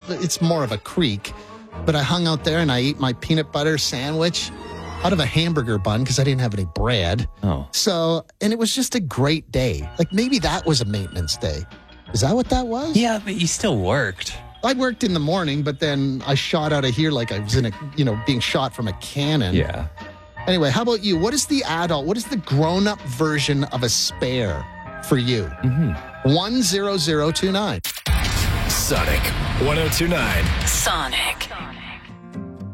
it's more of a creek. But I hung out there and I ate my peanut butter sandwich out of a hamburger bun because I didn't have any bread. Oh. So, and it was just a great day. Like maybe that was a maintenance day. Is that what that was? Yeah, but you still worked. I worked in the morning, but then I shot out of here like I was in being shot from a cannon. Yeah. Anyway, how about you? What is the grown-up version of a spare for you? 10029. Sonic 1029. Sonic.